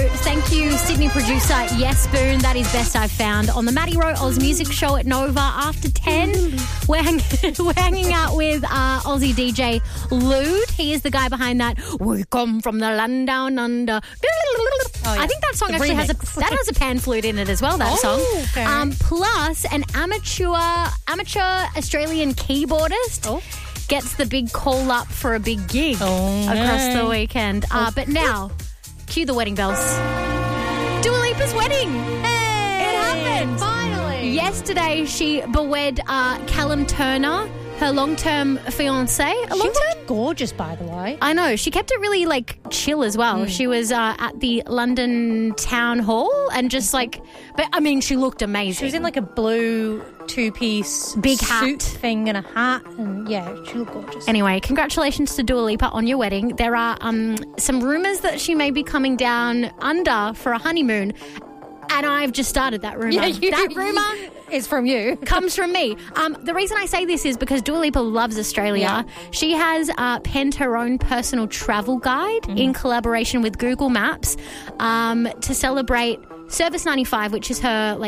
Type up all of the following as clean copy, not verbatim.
Thank you, Sydney producer Yes Boone. That is Best I've Found on the Maddie Rowe Oz Music Show at Nova after 10. We're hanging out with Aussie DJ Lude. He is the guy behind that We Come From the Land Down Under. I think that song actually has a pan flute in it as well, that song. Okay. Plus, an amateur Australian keyboardist gets the big call up for a big gig across the weekend. But now, cue the wedding bells. Dua Lipa's wedding. Hey! It happened. Finally. Yesterday, she bewed Callum Turner, her long-term fiancé. She looked gorgeous, by the way. I know. She kept it really, chill as well. She was at the London Town Hall and just, she looked amazing. She was in, a blue two-piece big suit hat thing and a hat, and, she looked gorgeous. Anyway, congratulations to Dua Lipa on your wedding. There are some rumours that she may be coming down under for a honeymoon, and I've just started that rumour. That rumour is from you. Comes from me. The reason I say this is because Dua Lipa loves Australia. Yeah. She has penned her own personal travel guide in collaboration with Google Maps to celebrate Service 95, which is her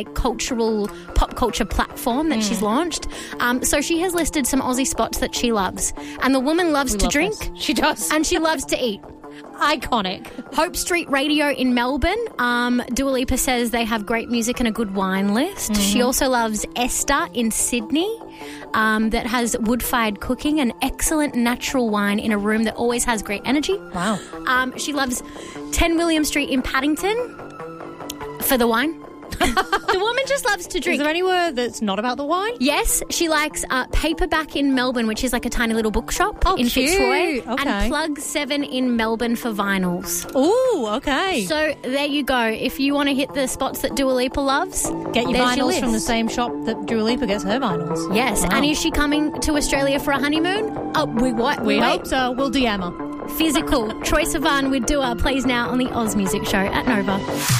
pop culture platform that she's launched. So she has listed some Aussie spots that she loves. And the woman loves to drink. She does. And she loves to eat. Iconic. Hope Street Radio in Melbourne. Dua Lipa says they have great music and a good wine list. She also loves Esther in Sydney, that has wood-fired cooking and excellent natural wine in a room that always has great energy. Wow. She loves 10 William Street in Paddington for the wine. The woman just loves to drink. Is there anywhere that's not about the wine? Yes, she likes Paperback in Melbourne, which is a tiny little bookshop in cute. Fitzroy. Okay. And Plug 7 in Melbourne for vinyls. Ooh, okay. So there you go. If you want to hit the spots that Dua Lipa loves, get your vinyls from the same shop that Dua Lipa gets her vinyls. Yes, and is she coming to Australia for a honeymoon? We hope so. We'll DM her. Physical. Troye Sivan with Dua plays now on the Oz Music Show at Nova.